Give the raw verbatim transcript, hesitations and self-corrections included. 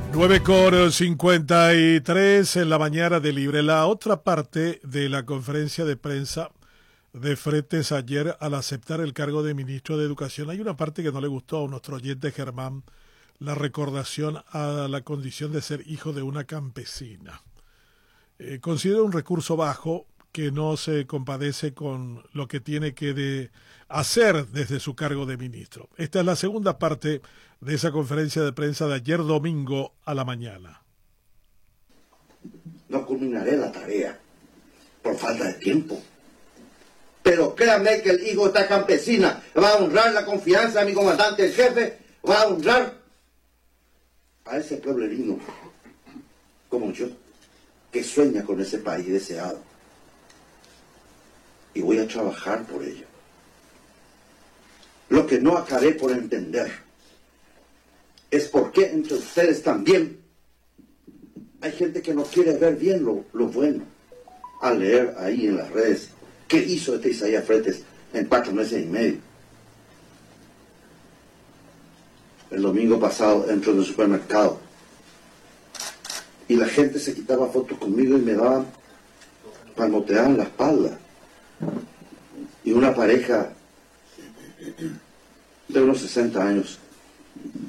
nueve con cincuenta y tres en la mañana de Libre. La otra parte de la conferencia de prensa de Fretes ayer al aceptar el cargo de ministro de Educación. Hay una parte que no le gustó a nuestro oyente Germán, la recordación a la condición de ser hijo de una campesina. Eh, considera un recurso bajo que no se compadece con lo que tiene que de hacer desde su cargo de ministro. Esta es la segunda parte de esa conferencia de prensa de ayer domingo a la mañana. No culminaré la tarea por falta de tiempo. Pero créanme que el hijo de esta campesina va a honrar la confianza de mi comandante, el jefe, va a honrar a ese pueblerino como yo, que sueña con ese país deseado. Y voy a trabajar por ello. Lo que no acabé por entender es por qué entre ustedes también hay gente que no quiere ver bien lo, lo bueno. Al leer ahí en las redes qué hizo este Isaías Fretes en cuatro meses y medio. El domingo pasado entro en el supermercado y la gente se quitaba fotos conmigo y me daban, palmoteaban la espalda. Y una pareja de unos sesenta años